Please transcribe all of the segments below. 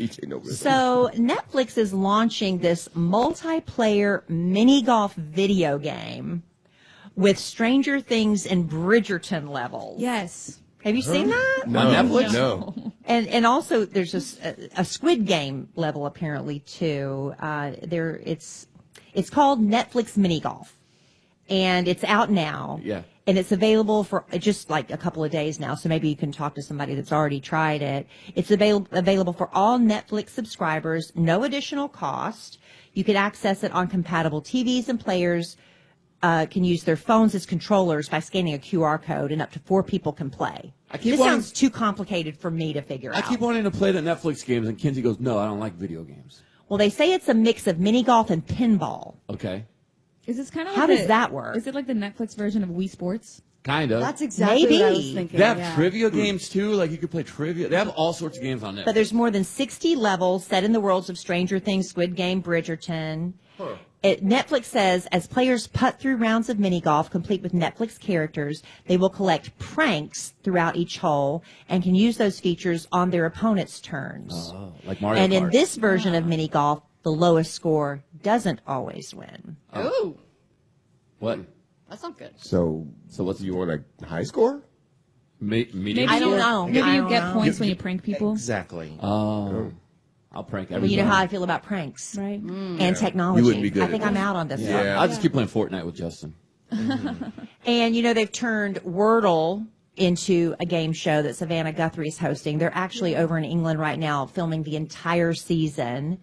DJ No Rhythm. So Netflix is launching this multiplayer mini golf video game with Stranger Things and Bridgerton levels. Yes. Have you seen that? No, On Netflix? No. And also there's a Squid Game level apparently too. It's called Netflix Mini Golf, and it's out now. Yeah. And it's available for just like a couple of days now, so maybe you can talk to somebody that's already tried it. It's available for all Netflix subscribers, no additional cost. You can access it on compatible TVs, and players can use their phones as controllers by scanning a QR code, and up to 4 people can play. This sounds too complicated for me to figure out. I keep wanting to play the Netflix games, and Kinsey goes, no, I don't like video games. Well, they say it's a mix of mini golf and pinball. Okay. Is this kind of How does that work? Is it like the Netflix version of Wii Sports? Kind of. That's exactly Maybe. what I was thinking. They have yeah. trivia games, too. Like, you could play trivia. They have all sorts of games on Netflix. But there's more than 60 levels set in the worlds of Stranger Things, Squid Game, Bridgerton. Netflix says as players putt through rounds of mini golf complete with Netflix characters, they will collect pranks throughout each hole and can use those features on their opponent's turns. Like Mario And Kart. in this version of mini golf, the lowest score doesn't always win. Ooh, What? that's not good. So what's you want a high score? medium? Maybe I don't you- know. Maybe I you don't get know. points when you prank people. Exactly. Oh. I'll prank Well, everybody. you know how I feel about pranks Right. and technology. You wouldn't be good I at think that. I'm out on this one. Yeah. I'll just keep playing Fortnite with Justin. And, they've turned Wordle into a game show that Savannah Guthrie is hosting. They're actually over in England right now filming the entire season.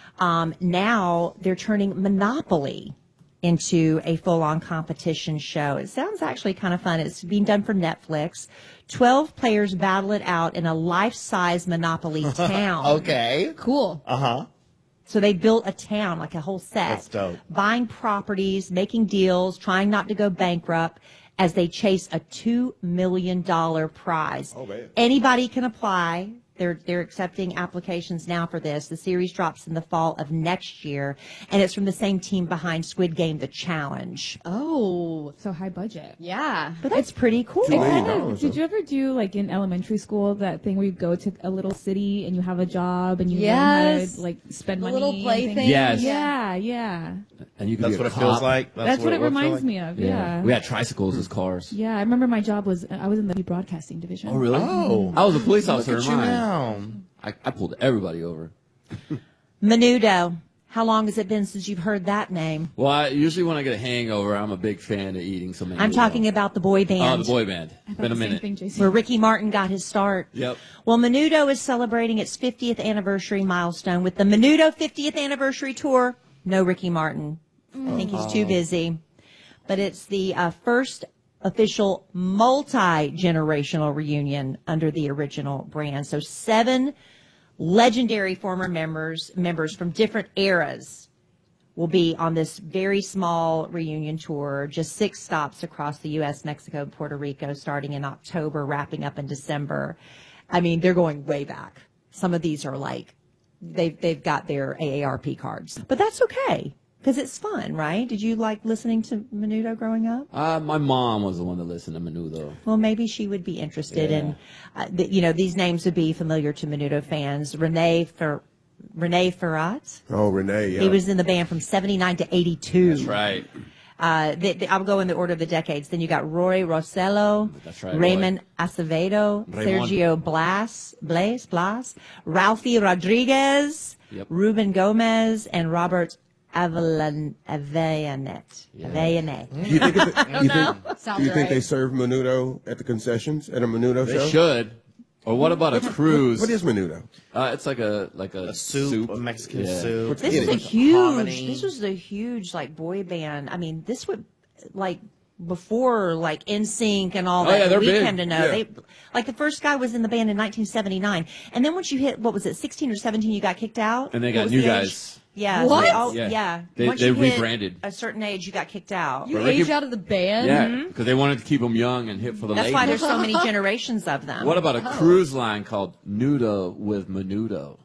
Now they're turning Monopoly into a full-on competition show. It sounds actually kind of fun. It's being done for Netflix. 12 players battle it out in a life-size Monopoly town. Okay. Cool. So they built a town, like a whole set. That's dope. Buying properties, making deals, trying not to go bankrupt as they chase a $2 million prize. Oh, man. Anybody can apply. They're accepting applications now for this. The series drops in the fall of next year, and it's from the same team behind Squid Game, The Challenge. Oh, So high budget. yeah. But that's pretty cool. $2 million. Did you ever do, like, in elementary school, that thing where you go to a little city and you have a job and you learn how Yes. to, like, spend The money? little and play things? thing. Yes. Yeah. And you can That's be what a it feels cop. like. That's what it would feel reminds like? me of. Yeah. We had tricycles as cars. Yeah, I remember my job was, I was in the broadcasting division. Oh, really? Oh. I was a police Look officer at in you mine. now. I pulled everybody over. Menudo. How long has it been since you've heard that name? Well, usually when I get a hangover, I'm a big fan of eating some menudo. I'm talking about the boy band. Oh, the boy band. I thought Been a the same minute. thing, Jason. where Ricky Martin got his start. Yep. Well, Menudo is celebrating its 50th anniversary milestone with the Menudo 50th anniversary tour. No Ricky Martin. I think he's too busy. But it's the first official multi-generational reunion under the original brand. So 7 legendary former members from different eras will be on this very small reunion tour, just 6 stops across the U.S., Mexico, and Puerto Rico, starting in October, wrapping up in December. I mean, they're going way back. Some of these are like, they've got their AARP cards. But that's okay, because it's fun, right? Did you like listening to Menudo growing up? My mom was the one that listened to menudo. Well, maybe she would be interested in, these names would be familiar to Menudo fans. Renee Ferrat. Oh, Renee, yeah. He was in the band from 79 to 82. That's right. I'll go in the order of the decades. Then you got Roy Rossello, That's right, Raymond Acevedo, Sergio Blas, Ralphie Rodriguez, Yep. Ruben Gomez, and Robert Avellanet. Avellanet. Do you think, Sounds do you think right. they serve menudo at the concessions at a menudo show? They should. Or what about a cruise? What is menudo? It's like a Soup, a Mexican Yeah. soup. This was a huge like boy band. I mean, this would like before like NSYNC and all Oh, that yeah, they're we big. came to know. Yeah. They like the first guy was in the band in 1979, and then once you hit what was it 16 or 17, you got kicked out. And they What got was new the age? guys. Yeah. What? Yeah. They- Once they you hit rebranded. a certain age, you got kicked out. You Ricky- aged out of the band? Yeah, because they wanted to keep them young and hip for the That's ladies. why there's so many generations of them. What about a cruise line called Nudo with Menudo?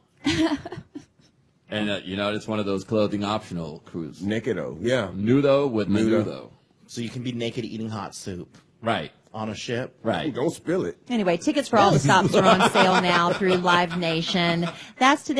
And, it's one of those clothing optional cruise. Nakedo, yeah. Nudo with Nudo. Menudo. So you can be naked eating hot soup Right, on a ship. right. Don't spill it. Anyway, tickets for all the stops are on sale now through Live Nation. That's today.